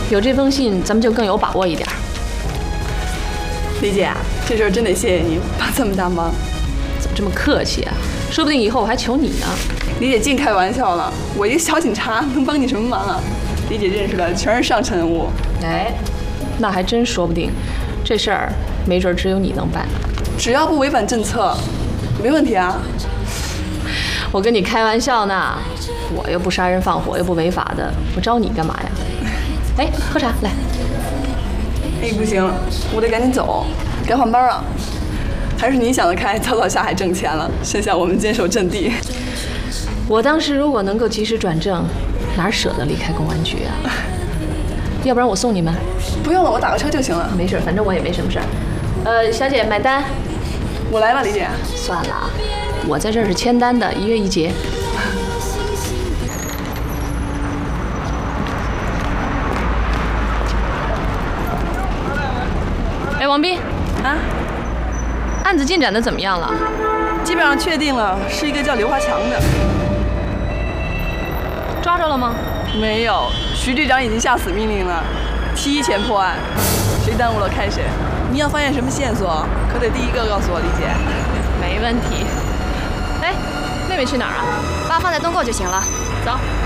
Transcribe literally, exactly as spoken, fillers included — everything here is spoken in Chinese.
有这封信，咱们就更有把握一点。 李姐，这事儿真得谢谢你帮这么大忙。 怎么这么客气啊？说不定以后我还求你呢。 李姐净开玩笑了，我一个小警察能帮你什么忙啊？李姐认识的全是上层人物。 哎，那还真说不定，这事儿没准只有你能办。 只要不违反政策，没问题啊。 我跟你开玩笑呢，我又不杀人放火，又不违法的，我招你干嘛呀？哎，喝茶来。 哎，不行，我得赶紧走，该换班了。还是你想得开，早早下海挣钱了，剩下我们坚守阵地。 我当时如果能够及时转正，哪舍得离开公安局啊？要不然我送你们？ 不用了，我打个车就行了。 没事，反正我也没什么事儿。呃，小姐买单。 我来吧，李姐。 算了，我在这儿是签单的，一月一结。哎，王斌， 啊， 案子进展的怎么样了？ 基本上确定了，是一个叫刘华强的。 抓着了吗？ 没有，徐局长已经下死命令了，提前破案，谁耽误了看谁。你要发现什么线索，可得第一个告诉我，李姐。 没问题。哎，妹妹去哪儿啊？ 把放在东购就行了。 走。